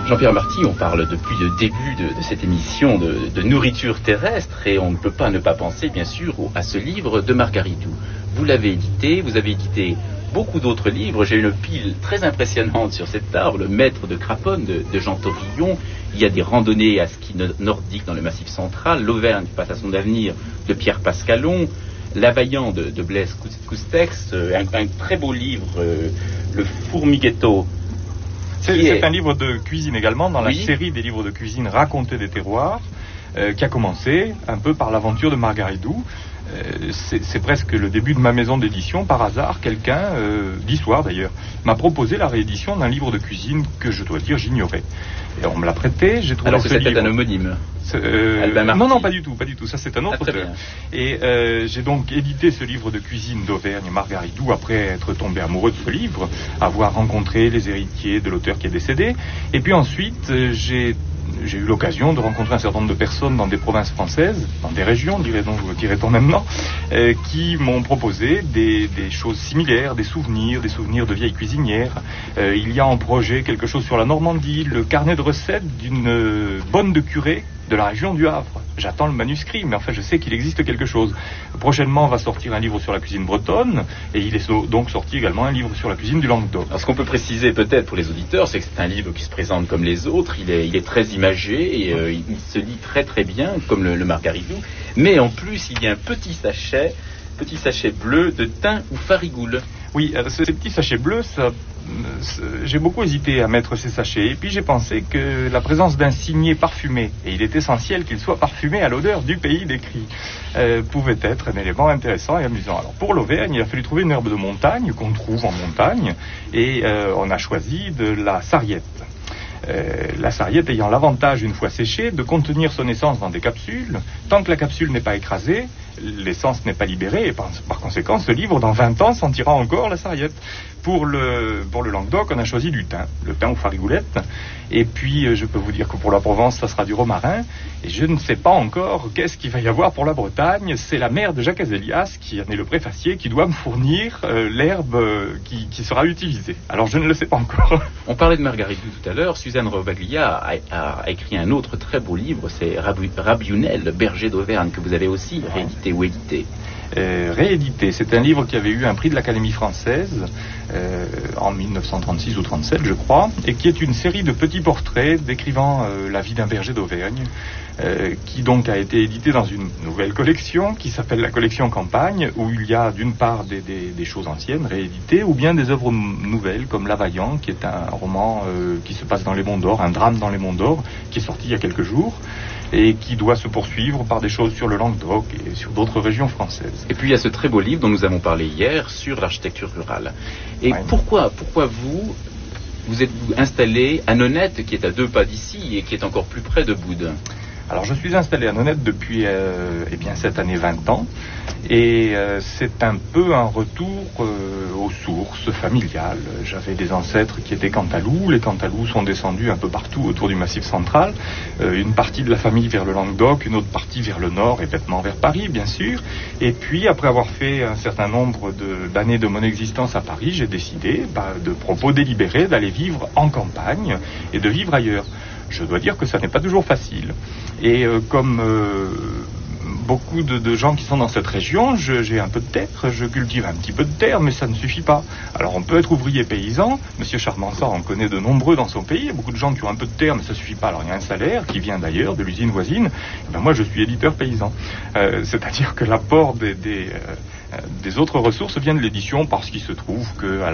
Jean-Pierre Marty, on parle depuis le début de cette émission de nourriture terrestre et on ne peut pas ne pas penser bien sûr à ce livre de Margaridou. Vous l'avez édité, vous avez édité beaucoup d'autres livres. J'ai une pile très impressionnante sur cette table, Le Maître de Craponne de Jean Torillon. Il y a des randonnées à ski nordique dans le Massif central, L'Auvergne face à son avenir de Pierre Pascalon, L'Availlant de Blaise Coustex, un très beau livre, Le Fourmiguetto. C'est un livre de cuisine également, dans la série des livres de cuisine Raconter des terroirs, qui a commencé un peu par l'aventure de Margaridou. C'est presque le début de ma maison d'édition. Par hasard, quelqu'un, d'histoire d'ailleurs, m'a proposé la réédition d'un livre de cuisine que je dois dire j'ignorais. Et on me l'a prêté, j'ai trouvé. Alors que c'était un homonyme. Non, pas du tout. Ça c'est un autre auteur. Et j'ai donc édité ce livre de cuisine d'Auvergne, Margaridou, après être tombé amoureux de ce livre, avoir rencontré les héritiers de l'auteur qui est décédé. Et puis ensuite, j'ai eu l'occasion de rencontrer un certain nombre de personnes dans des provinces françaises, dans des régions, dirait-on maintenant, qui m'ont proposé des choses similaires, des souvenirs de vieilles cuisinières. Il y a en projet quelque chose sur la Normandie, le carnet de recettes d'une bonne de curé de la région du Havre. J'attends le manuscrit, mais enfin je sais qu'il existe quelque chose. Prochainement va sortir un livre sur la cuisine bretonne, et il est donc sorti également un livre sur la cuisine du Languedoc. Alors ce qu'on peut préciser peut-être pour les auditeurs, c'est que c'est un livre qui se présente comme les autres, il est très imagé, et il se lit très très bien, comme le Margaridou, mais en plus il y a un petit sachet bleu de thym ou farigoule. Oui, ces petits sachets bleus, j'ai beaucoup hésité à mettre ces sachets. Et puis j'ai pensé que la présence d'un signet parfumé, et il est essentiel qu'il soit parfumé à l'odeur du pays décrit, pouvait être un élément intéressant et amusant. Alors pour l'Auvergne, il a fallu trouver une herbe de montagne qu'on trouve en montagne, et on a choisi de la sarriette. La sarriette ayant l'avantage, une fois séchée, de contenir son essence dans des capsules. Tant que la capsule n'est pas écrasée, l'essence n'est pas libérée, et par conséquent, ce livre, dans 20 ans, sentira encore la sarriette. Pour le Languedoc, on a choisi du thym, le thym aux farigoulettes. Et puis, je peux vous dire que pour la Provence, ça sera du romarin. Et je ne sais pas encore qu'est-ce qu'il va y avoir pour la Bretagne. C'est la mère de Jacques Azélias, qui en est le préfacier, qui doit me fournir l'herbe qui sera utilisée. Alors, je ne le sais pas encore. On parlait de Margaridou tout à l'heure. Suzanne Rovaglia a écrit un autre très beau livre, c'est Rabiunel, le berger d'Auvergne, que vous avez aussi réédité ou édité. Réédité, c'est un livre qui avait eu un prix de l'Académie française en 1936 ou 37 je crois, et qui est une série de petits portraits décrivant la vie d'un berger d'Auvergne, qui donc a été édité dans une nouvelle collection qui s'appelle la collection Campagne, où il y a d'une part des choses anciennes rééditées, ou bien des œuvres nouvelles comme L'Availlant, qui est un roman qui se passe dans les Monts d'Or, un drame dans les Monts d'Or, qui est sorti il y a quelques jours, et qui doit se poursuivre par des choses sur le Languedoc et sur d'autres régions françaises. Et puis il y a ce très beau livre dont nous avons parlé hier sur l'architecture rurale. Et pourquoi vous êtes-vous installé à Nonette, qui est à 2 pas d'ici et qui est encore plus près de Boude? Alors je suis installé à Nonette depuis cette année 20 ans, et c'est un peu un retour aux sources familiales. J'avais des ancêtres qui étaient Cantalous, les Cantalous sont descendus un peu partout autour du Massif central, une partie de la famille vers le Languedoc, une autre partie vers le nord et bêtement vers Paris bien sûr, et puis après avoir fait un certain nombre d'années de mon existence à Paris, j'ai décidé de propos délibérés d'aller vivre en campagne et de vivre ailleurs. Je dois dire que ça n'est pas toujours facile. Et comme beaucoup de gens qui sont dans cette région, j'ai un peu de terre, je cultive un petit peu de terre, mais ça ne suffit pas. Alors on peut être ouvrier paysan, Monsieur Charmansard en connaît de nombreux dans son pays, il y a beaucoup de gens qui ont un peu de terre, mais ça ne suffit pas. Alors il y a un salaire qui vient d'ailleurs, de l'usine voisine, et moi je suis éditeur paysan. C'est-à-dire que l'apport des autres ressources vient de l'édition, parce qu'il se trouve que